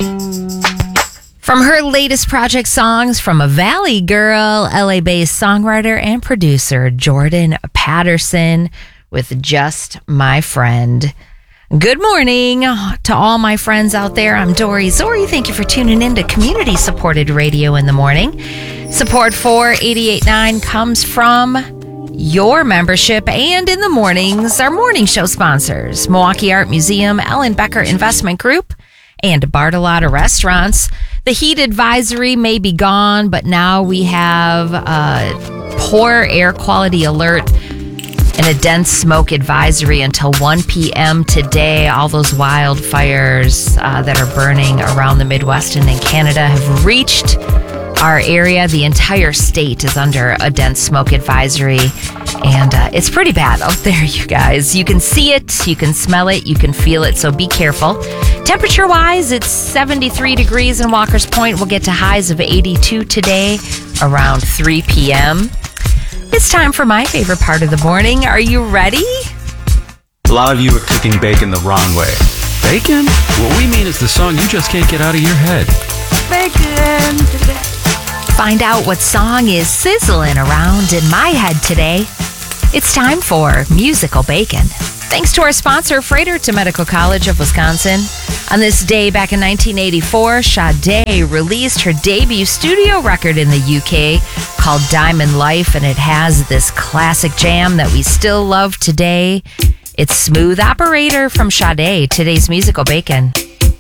From her latest project, Songs from a Valley Girl, LA-based songwriter and producer Jordan Patterson with Just My Friend. Good morning to all my friends out there. I'm Dory Zori. Thank you for tuning in to community-supported radio in the morning. Support for 88.9 comes from your membership, and in the mornings, our morning show sponsors, Milwaukee Art Museum, Ellen Becker Investment Group, and Bartolotta Restaurants. The heat advisory may be gone, but now we have a poor air quality alert and a dense smoke advisory until 1 p.m. today. All those wildfires that are burning around the Midwest and in Canada have reached our area. The entire state is under a dense smoke advisory, and it's pretty bad out there, you guys. You can see it, you can smell it, you can feel it, so be careful. Temperature-wise, it's 73 degrees in Walker's Point. We'll get to highs of 82 today around 3 p.m. It's time for my favorite part of the morning. Are you ready? A lot of you are cooking bacon the wrong way. Bacon? What we mean is the song you just can't get out of your head. Bacon. Find out what song is sizzling around in my head today. It's time for Musical Bacon. Thanks to our sponsor, Frederick Medical College of Wisconsin. On this day back in 1984, Sade released her debut studio record in the UK called Diamond Life, and it has this classic jam that we still love today. It's Smooth Operator from Sade, today's Musical Bacon.